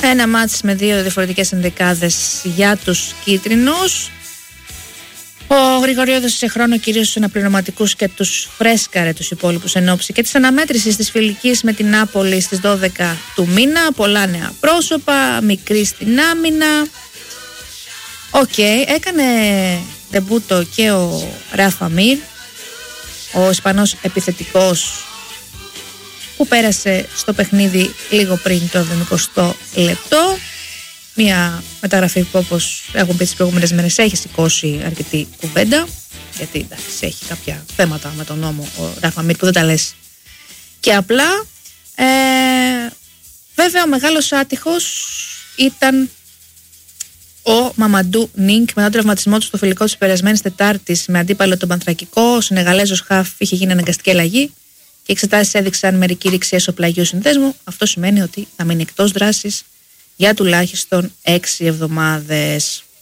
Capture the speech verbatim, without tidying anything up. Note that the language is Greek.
Ένα μάτς με δύο διαφορετικές ενδεκάδες για τους κίτρινους. Ο Γρηγοριώδης σε χρόνο κυρίως στους αναπληρωματικούς και τους φρέσκαρε τους υπόλοιπους εν ώψη και της αναμέτρησης της φιλικής με την Νάπολη στις δώδεκα του μήνα. Πολλά νέα πρόσωπα, μικρή στην άμυνα. Οκ, okay, έκανε ντεμπούτο και ο Ράφα Μίρ, ο Ισπανός επιθετικός, που πέρασε στο παιχνίδι λίγο πριν το εβδομηκοστό λεπτό. Μια μεταγραφή που, όπως έχουν πει τις προηγούμενες μέρες, έχει σηκώσει αρκετή κουβέντα, γιατί εντάξει, έχει κάποια θέματα με τον νόμο ο Ράφα Μίρ που δεν τα λες και απλά. ε, Βέβαια ο μεγάλος άτυχος ήταν ο Μαμαντού Νίνκ μετά τον τραυματισμό του στο φιλικό της περασμένης Τετάρτης με αντίπαλο τον Πανθρακικό. Ο Σενεγαλέζος χαφ είχε γίνει αναγκαστική αλλαγή και οι εξετάσεις έδειξαν μερική ρήξη εσωπλαγίου συνδέσμου. Αυτό σημαίνει ότι θα μείνει εκτός δράσης για τουλάχιστον έξι εβδομάδες.